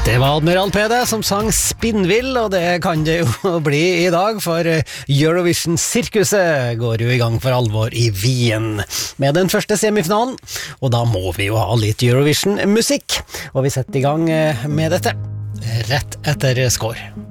Det var Admiral P det som sang Spinnvill, og det kan det jo bli i dag, for Eurovision-sirkuset går jo i gang for alvor i Wien med den første semifinalen, og da må vi jo ha litt Eurovision-musikk, og vi setter i gang med dette rett etter score.